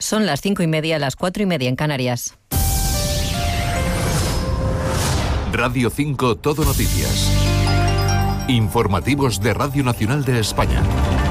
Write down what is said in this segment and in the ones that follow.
Son las 5:30, las 4:30 en Canarias. Radio 5 Todo Noticias. Informativos de Radio Nacional de España.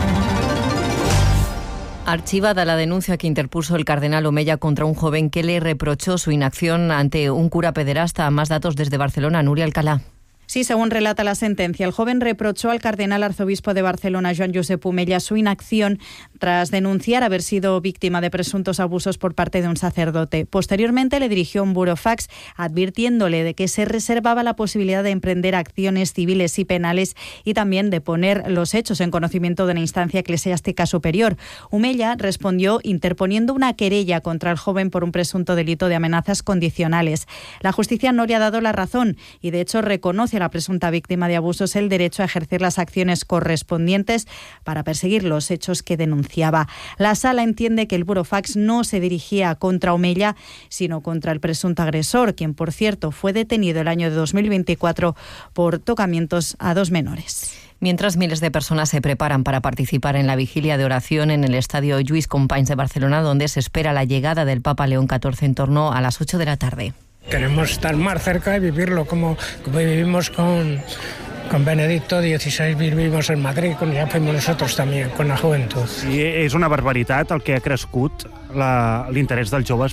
Archivada la denuncia que interpuso el cardenal Omeya contra un joven que le reprochó su inacción ante un cura pederasta. Más datos desde Barcelona, Núria Alcalá. Sí, según relata la sentencia, el joven reprochó al cardenal arzobispo de Barcelona, Joan Josep Omella, su inacción tras denunciar haber sido víctima de presuntos abusos por parte de un sacerdote. Posteriormente le dirigió un burofax advirtiéndole de que se reservaba la posibilidad de emprender acciones civiles y penales y también de poner los hechos en conocimiento de una instancia eclesiástica superior. Omella respondió interponiendo una querella contra el joven por un presunto delito de amenazas condicionales. La justicia no le ha dado la razón y, de hecho, reconoce a la presunta víctima de abusos el derecho a ejercer las acciones correspondientes para perseguir los hechos que denunciaba. La sala entiende que el burofax no se dirigía contra Omella, sino contra el presunto agresor, quien, por cierto, fue detenido el año de 2024 por tocamientos a 2 menores. Mientras miles de personas se preparan para participar en la vigilia de oración en el estadio Lluís Companys de Barcelona, donde se espera la llegada del Papa León XIV en torno a las 8 de la tarde. Queremos estar más cerca y vivirlo como vivimos con Benedicto XVI, vivimos en Madrid, ja fem nosotros también, con la juventud. I és una barbaritat el que ha crescut l'interès dels joves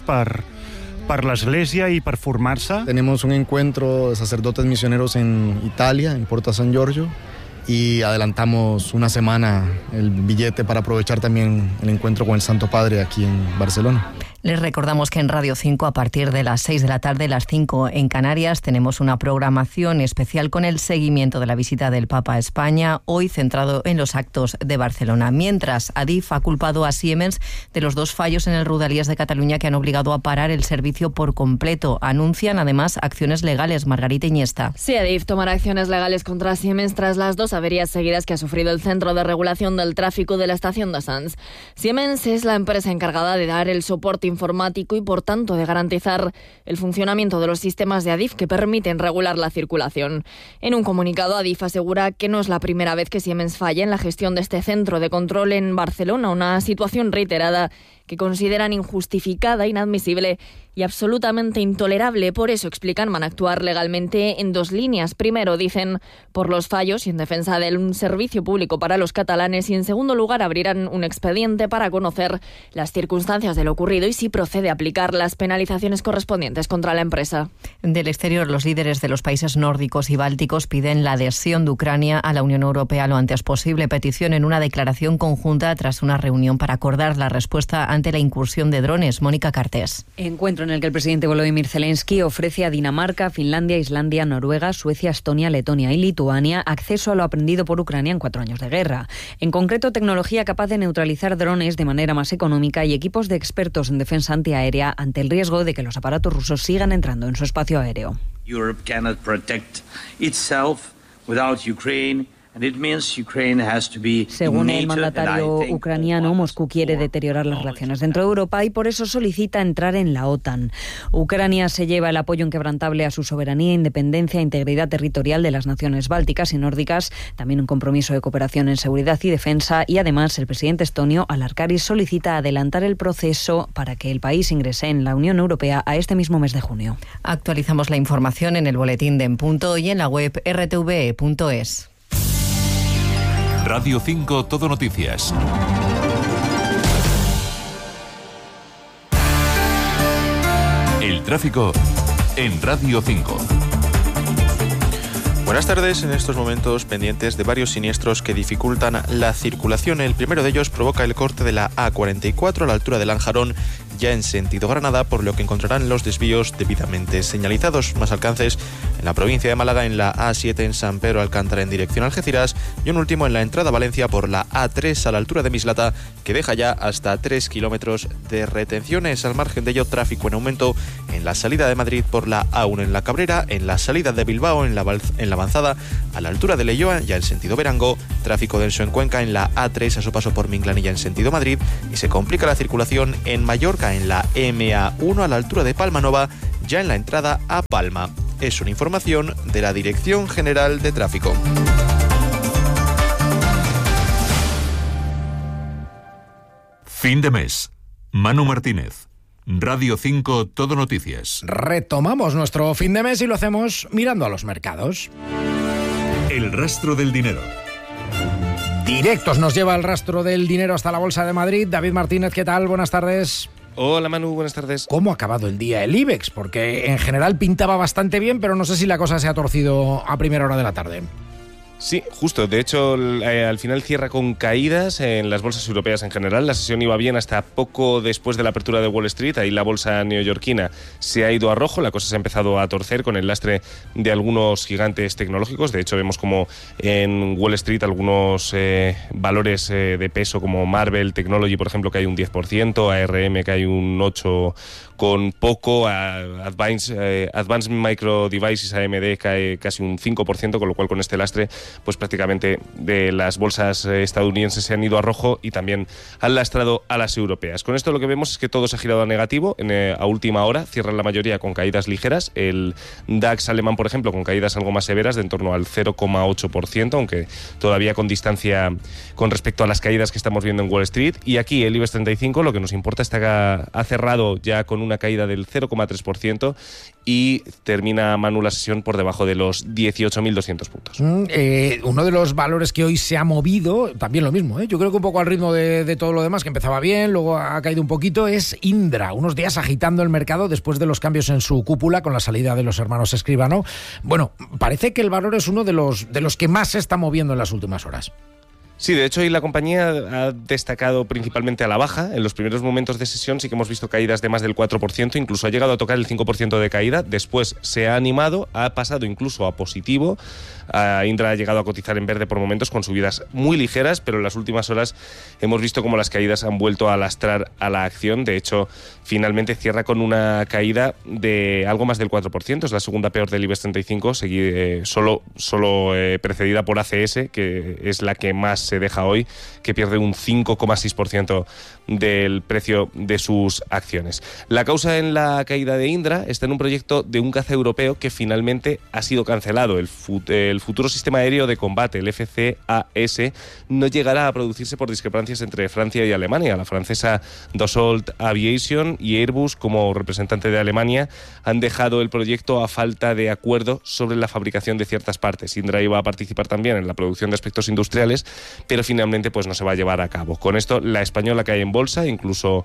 per l'Església y per formar-se. Tenemos un encuentro de sacerdotes misioneros en Italia, en Porta San Giorgio, y adelantamos una semana el billete para aprovechar también el encuentro con el Santo Padre aquí en Barcelona. Les recordamos que en Radio 5, a partir de las 6 de la tarde, las 5 en Canarias, tenemos una programación especial con el seguimiento de la visita del Papa a España, hoy centrado en los actos de Barcelona. Mientras, Adif ha culpado a Siemens de los 2 fallos en el Rodalies de Cataluña que han obligado a parar el servicio por completo. Anuncian, además, acciones legales. Margarita Iniesta. Sí, Adif tomará acciones legales contra Siemens tras las 2 averías seguidas que ha sufrido el Centro de Regulación del Tráfico de la estación de Sants. Siemens es la empresa encargada de dar el soporte informático y, por tanto, de garantizar el funcionamiento de los sistemas de Adif que permiten regular la circulación. En un comunicado, Adif asegura que no es la primera vez que Siemens falla en la gestión de este centro de control en Barcelona, una situación reiterada que consideran injustificada, inadmisible y absolutamente intolerable. Por eso, explican, van a actuar legalmente en 2 líneas. Primero, dicen, por los fallos y en defensa de un servicio público para los catalanes, y en segundo lugar, abrirán un expediente para conocer las circunstancias de lo ocurrido y si procede a aplicar las penalizaciones correspondientes contra la empresa. Del exterior, los líderes de los países nórdicos y bálticos piden la adhesión de Ucrania a la Unión Europea lo antes posible. Petición en una declaración conjunta tras una reunión para acordar la respuesta ante la incursión de drones. Mónica Cartés. Encuentro en el que el presidente Volodymyr Zelensky ofrece a Dinamarca, Finlandia, Islandia, Noruega, Suecia, Estonia, Letonia y Lituania acceso a lo aprendido por Ucrania en 4 años de guerra. En concreto, tecnología capaz de neutralizar drones de manera más económica y equipos de expertos en defensa antiaérea ante el riesgo de que los aparatos rusos sigan entrando en su espacio aéreo. Europe cannot protect itself without Ukraine. Según el mandatario ucraniano, Moscú quiere deteriorar las relaciones dentro de Europa y por eso solicita entrar en la OTAN. Ucrania se lleva el apoyo inquebrantable a su soberanía, independencia e integridad territorial de las naciones bálticas y nórdicas, también un compromiso de cooperación en seguridad y defensa, y además el presidente estonio, Alarkaris, solicita adelantar el proceso para que el país ingrese en la Unión Europea a este mismo mes de junio. Actualizamos la información en el boletín de En Punto y en la web rtve.es. Radio 5 Todo Noticias. El tráfico en Radio 5. Buenas tardes. En estos momentos pendientes de varios siniestros que dificultan la circulación. El primero de ellos provoca el corte de la A44 a la altura de Lanjarón, ya en sentido Granada, por lo que encontrarán los desvíos debidamente señalizados. Más alcances en la provincia de Málaga, en la A7 en San Pedro Alcántara en dirección a Algeciras, y un último en la entrada a Valencia por la A3 a la altura de Mislata, que deja ya hasta 3 kilómetros de retenciones. Al margen de ello, tráfico en aumento en la salida de Madrid por la A1 en la Cabrera, en la salida de Bilbao en la avanzada a la altura de Leioa, ya en sentido Verango, tráfico denso en Cuenca en la A3 a su paso por Minglanilla en sentido Madrid, y se complica la circulación en Mallorca en la MA1 a la altura de Palmanova, ya en la entrada a Palma. Es una información de la Dirección General de Tráfico. Fin de mes. Manu Martínez, Radio 5 Todo Noticias. Retomamos nuestro fin de mes y lo hacemos mirando a los mercados. El rastro del dinero. Directos nos lleva el rastro del dinero hasta la Bolsa de Madrid. David Martínez, ¿qué tal? Buenas tardes. Hola Manu, buenas tardes. ¿Cómo ha acabado el día el IBEX? Porque en general pintaba bastante bien, pero no sé si la cosa se ha torcido a primera hora de la tarde. Sí, justo. De hecho, al final cierra con caídas en las bolsas europeas en general. La sesión iba bien hasta poco después de la apertura de Wall Street. Ahí la bolsa neoyorquina se ha ido a rojo. La cosa se ha empezado a torcer con el lastre de algunos gigantes tecnológicos. De hecho, vemos como en Wall Street algunos valores de peso como Marvell Technology, por ejemplo, que hay un 10%, ARM que hay un 8% con poco, Advanced Micro Devices, AMD, cae casi un 5%, con lo cual con este lastre pues prácticamente de las bolsas estadounidenses se han ido a rojo y también han lastrado a las europeas. Con esto lo que vemos es que todo se ha girado a negativo a última hora, cierran la mayoría con caídas ligeras, el DAX alemán por ejemplo con caídas algo más severas de en torno al 0,8%, aunque todavía con distancia con respecto a las caídas que estamos viendo en Wall Street, y aquí el IBEX 35 lo que nos importa es que ha cerrado ya con una caída del 0,3% y termina, Manu, la sesión por debajo de los 18.200 puntos. Uno de los valores que hoy se ha movido, también lo mismo, yo creo que un poco al ritmo de todo lo demás, que empezaba bien, luego ha caído un poquito, es Indra, unos días agitando el mercado después de los cambios en su cúpula con la salida de los hermanos Escribano. Bueno, parece que el valor es uno de los que más se está moviendo en las últimas horas. Sí, de hecho hoy la compañía ha destacado principalmente a la baja. En los primeros momentos de sesión sí que hemos visto caídas de más del 4%, incluso ha llegado a tocar el 5% de caída. Después se ha animado, ha pasado incluso a positivo. Indra ha llegado a cotizar en verde por momentos con subidas muy ligeras, pero en las últimas horas hemos visto como las caídas han vuelto a lastrar a la acción. De hecho, finalmente cierra con una caída de algo más del 4%. Es la segunda peor del IBEX 35, solo precedida por ACS, que es la que más se deja hoy, que pierde un 5,6% del precio de sus acciones. La causa en la caída de Indra está en un proyecto de un caza europeo que finalmente ha sido cancelado. El futuro sistema aéreo de combate, el FCAS, no llegará a producirse por discrepancias entre Francia y Alemania. La francesa Dassault Aviation y Airbus, como representante de Alemania, han dejado el proyecto a falta de acuerdo sobre la fabricación de ciertas partes. Indra iba a participar también en la producción de aspectos industriales, pero finalmente pues no se va a llevar a cabo. Con esto, la española cae en bolsa, incluso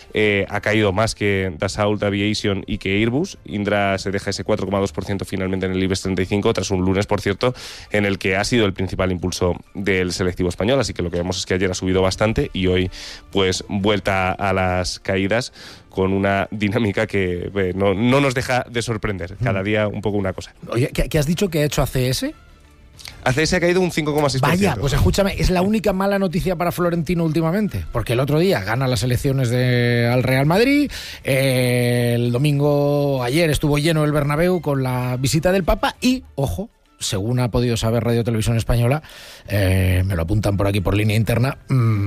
ha caído más que Dassault Aviation y que Airbus. Indra se deja ese 4,2% finalmente en el IBEX 35, tras un lunes, por cierto, en el que ha sido el principal impulso del selectivo español. Así que lo que vemos es que ayer ha subido bastante y hoy pues vuelta a las caídas con una dinámica que no nos deja de sorprender. Cada día un poco una cosa. Oye, ¿qué has dicho que ha hecho ACS? ACS ha caído un 5,6%. Vaya, pues escúchame, es la única mala noticia para Florentino últimamente, porque el otro día gana las elecciones al Real Madrid, el domingo ayer estuvo lleno el Bernabéu con la visita del Papa y, ojo, según ha podido saber Radio Televisión Española, me lo apuntan por aquí por línea interna,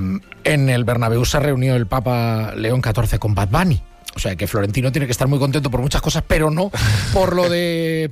en el Bernabéu se reunió el Papa León XIV con Bad Bunny. O sea que Florentino tiene que estar muy contento por muchas cosas, pero no por lo de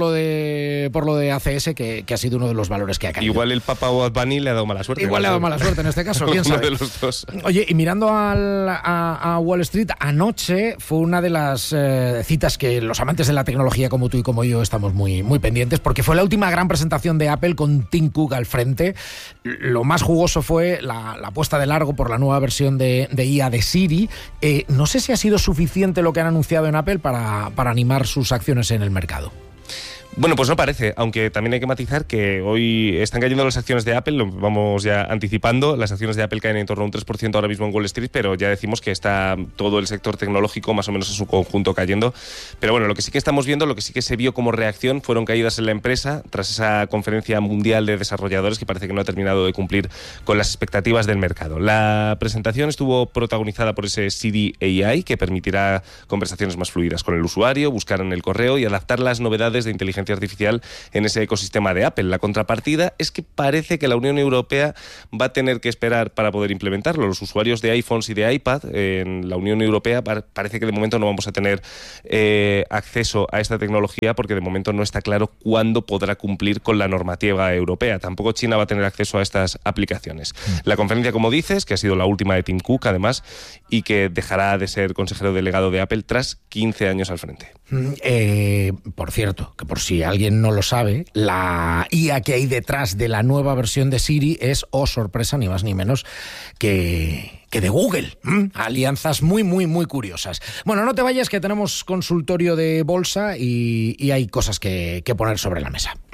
ACS, que ha sido uno de los valores que ha caído. Igual el Papa o Bad Bunny le ha dado mala suerte. Igual le ha dado mala suerte en este caso, quién sabe. Uno de los dos. Oye, y mirando a Wall Street, anoche fue una de las citas que los amantes de la tecnología como tú y como yo estamos muy, muy pendientes, porque fue la última gran presentación de Apple con Tim Cook al frente. Lo más jugoso fue la apuesta de largo por la nueva versión de IA de Siri. No sé si ha sido suficiente lo que han anunciado en Apple para animar sus acciones en el mercado. Bueno, pues no parece, aunque también hay que matizar que hoy están cayendo las acciones de Apple, lo vamos ya anticipando, las acciones de Apple caen en torno a un 3% ahora mismo en Wall Street, pero ya decimos que está todo el sector tecnológico más o menos en su conjunto cayendo. Pero bueno, lo que sí que estamos viendo, lo que sí que se vio como reacción fueron caídas en la empresa tras esa conferencia mundial de desarrolladores que parece que no ha terminado de cumplir con las expectativas del mercado. La presentación estuvo protagonizada por ese Siri AI que permitirá conversaciones más fluidas con el usuario, buscar en el correo y adaptar las novedades de inteligencia inteligencia artificial en ese ecosistema de Apple. La contrapartida es que parece que la Unión Europea va a tener que esperar para poder implementarlo. Los usuarios de iPhones y de iPad en la Unión Europea parece que de momento no vamos a tener acceso a esta tecnología porque de momento no está claro cuándo podrá cumplir con la normativa europea. Tampoco China va a tener acceso a estas aplicaciones. La conferencia, como dices, que ha sido la última de Tim Cook, además, y que dejará de ser consejero delegado de Apple tras 15 años al frente. Por cierto, que por si alguien no lo sabe, la IA que hay detrás de la nueva versión de Siri es, oh sorpresa, ni más ni menos que de Google. Alianzas muy, muy, muy curiosas. Bueno, no te vayas, que tenemos consultorio de bolsa y hay cosas que poner sobre la mesa.